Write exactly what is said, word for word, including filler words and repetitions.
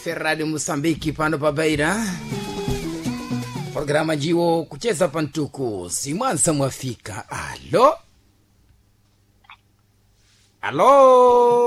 Ferrari Mosambiki pano pabaira. Programa jiwo kucheza pantuku simwansa mwafika. Alo? Alo?